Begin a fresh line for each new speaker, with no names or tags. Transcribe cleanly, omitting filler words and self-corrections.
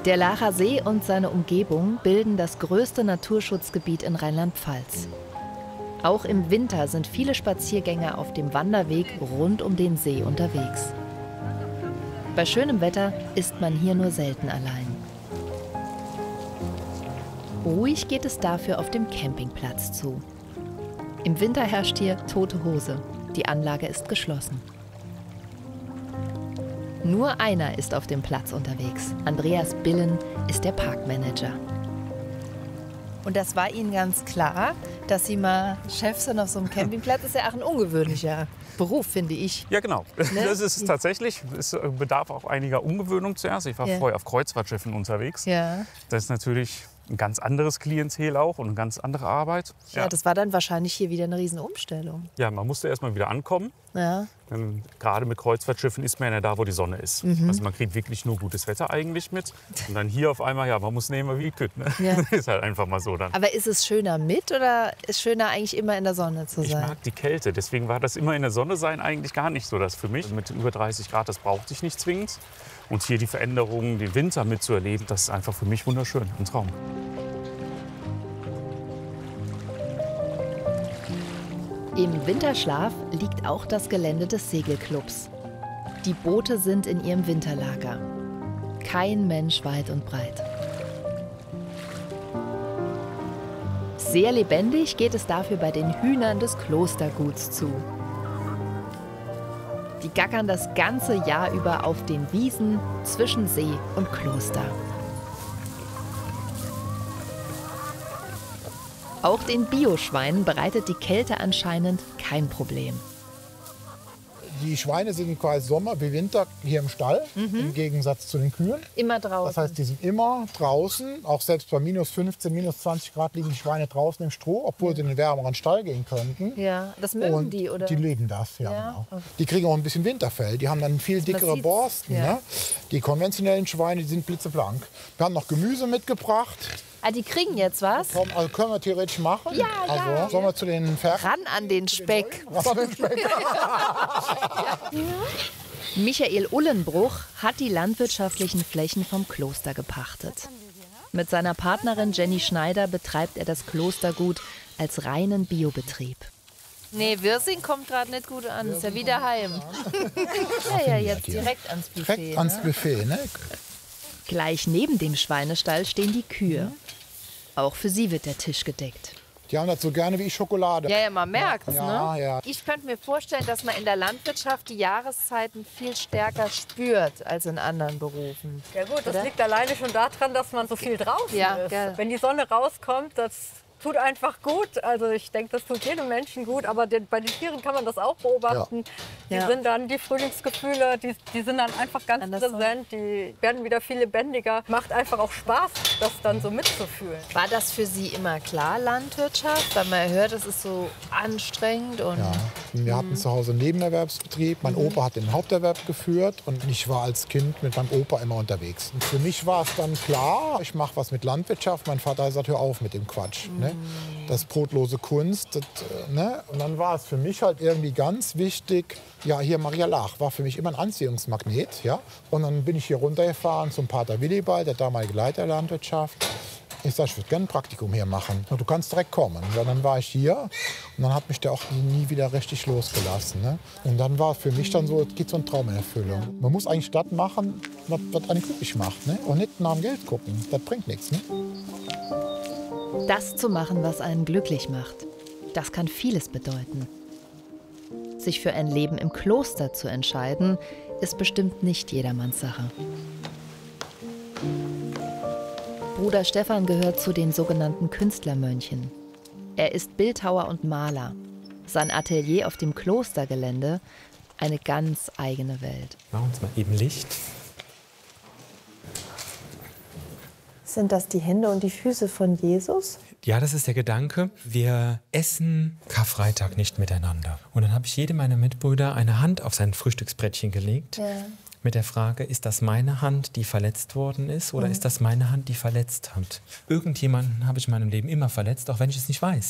Der Laacher See und seine Umgebung bilden das größte Naturschutzgebiet in Rheinland-Pfalz. Auch im Winter sind viele Spaziergänger auf dem Wanderweg rund um den See unterwegs. Bei schönem Wetter ist man hier nur selten allein. Ruhig geht es dafür auf dem Campingplatz zu. Im Winter herrscht hier tote Hose. Die Anlage ist geschlossen. Nur einer ist auf dem Platz unterwegs. Andreas Billen ist der Parkmanager. Und das war Ihnen ganz klar, dass Sie mal Chef sind auf so einem Campingplatz? Das ist ja auch ein ungewöhnlicher Beruf, finde ich.
Ja, genau.
Ne?
Das ist es tatsächlich. Es bedarf auch einiger Umgewöhnung zuerst. Ich war vorher auf Kreuzfahrtschiffen unterwegs.
Ja.
Das ist natürlich ein ganz anderes Klientel auch und eine ganz andere Arbeit.
Ja, das war dann wahrscheinlich hier wieder eine Riesenumstellung.
Ja, man musste erst mal wieder ankommen.
Ja.
Gerade mit Kreuzfahrtschiffen ist man ja da, wo die Sonne ist. Also man kriegt wirklich nur gutes Wetter eigentlich mit. Und dann hier auf einmal, ja, man muss nehmen wie kütt. Ne?
Ja.
Ist halt einfach mal so dann.
Aber ist es schöner mit oder ist schöner eigentlich immer in der Sonne zu
Ich
sein?
mag die Kälte, deswegen war das immer in der Sonne sein eigentlich gar nicht so das für mich. Mit über 30 Grad, das brauchte ich nicht zwingend. Und hier die Veränderungen, den Winter mitzuerleben, das ist einfach für mich wunderschön, ein Traum.
Im Winterschlaf liegt auch das Gelände des Segelclubs. Die Boote sind in ihrem Winterlager. Kein Mensch weit und breit. Sehr lebendig geht es dafür bei den Hühnern des Klosterguts zu. Die gackern das ganze Jahr über auf den Wiesen zwischen See und Kloster. Auch den Bioschweinen bereitet die Kälte anscheinend kein Problem.
Die Schweine sind quasi Sommer wie Winter hier im Stall, im Gegensatz zu den Kühen.
Immer draußen.
Das heißt, die sind immer draußen. Auch selbst bei minus 15, minus 20 Grad liegen die Schweine draußen im Stroh, obwohl sie in den wärmeren Stall gehen könnten.
Ja, das mögen
Und
die, oder?
die leben das, ja.
Ja?
Genau.
Okay.
Die kriegen auch ein bisschen Winterfell. Die haben dann viel dickere
sieht's,
Borsten.
ja.
Ne? Die konventionellen Schweine, die sind blitzeblank. Wir haben noch Gemüse mitgebracht.
Ah, die kriegen jetzt was?
Komm, also können wir theoretisch machen.
Ja,
also,
ja.
sollen wir zu den Ferkel?
Ran an den Speck.
Was an den Speck?
Michael Ullenbruch hat die landwirtschaftlichen Flächen vom Kloster gepachtet. Mit seiner Partnerin Jenny Schneider betreibt er das Klostergut als reinen Biobetrieb. Nee, Wirsing kommt gerade nicht gut an. Ist ja wieder heim. Ja, jetzt direkt ans Buffet.
Direkt ans Buffet, ne?
Gleich neben dem Schweinestall stehen die Kühe. Auch für sie wird der Tisch gedeckt.
Die haben das so gerne wie Schokolade.
Ja, man merkt es,
Ja,
ne?
ja.
Ich könnte mir vorstellen, dass man in der Landwirtschaft die Jahreszeiten viel stärker spürt als in anderen Berufen.
Ja gut, das
Oder?
liegt alleine schon daran, dass man so viel draußen
Ja,
ist.
gell.
Wenn die Sonne rauskommt, das tut einfach gut. Also ich denke, das tut jedem Menschen gut. Aber bei den Tieren kann man das auch beobachten. Die
Ja.
sind dann, die Frühlingsgefühle, die sind dann einfach ganz
Anders so.
präsent. Die werden wieder viel lebendiger. Macht einfach auch Spaß, das dann so mitzufühlen.
War das für Sie immer klar, Landwirtschaft? Weil man hört, es ist so anstrengend und
Ja. Wir hatten zu Hause einen Nebenerwerbsbetrieb. Mein Opa hat den Haupterwerb geführt und ich war als Kind mit meinem Opa immer unterwegs. Und für mich war es dann klar, ich mache was mit Landwirtschaft. Mein Vater hat gesagt, hör auf mit dem Quatsch. Ne? Das brotlose Kunst. Das, ne? Und dann war es für mich halt irgendwie ganz wichtig, ja, hier Maria Laach war für mich immer ein Anziehungsmagnet. Ja? Und dann bin ich hier runtergefahren zum Pater Willibald, der damalige Leiter der Landwirtschaft. Ich sag, ich würde gerne ein Praktikum hier machen. Du kannst direkt kommen. Ja, dann war ich hier und dann hat mich der auch nie wieder richtig losgelassen. Ne? Und dann war für mich dann so, es geht so ein Traum in Erfüllung. Man muss eigentlich das machen, was einen glücklich macht. Ne? Und nicht nach dem Geld gucken. Das bringt nichts. Ne?
das zu machen, was einen glücklich macht. Das kann vieles bedeuten. Sich für ein Leben im Kloster zu entscheiden, ist bestimmt nicht jedermanns Sache. Bruder Stefan gehört zu den sogenannten Künstlermönchen. Er ist Bildhauer und Maler. Sein Atelier auf dem Klostergelände eine ganz eigene Welt.
Machen wir uns mal eben Licht.
Sind das die Hände und die Füße von Jesus?
Ja, das ist der Gedanke. Wir essen Karfreitag nicht miteinander. Und dann habe ich jedem meiner Mitbrüder eine Hand auf sein Frühstücksbrettchen gelegt.
Ja.
Mit der Frage, ist das meine Hand, die verletzt worden ist, oder ist das meine Hand, die verletzt hat? Irgendjemanden habe ich in meinem Leben immer verletzt, auch wenn ich es nicht weiß.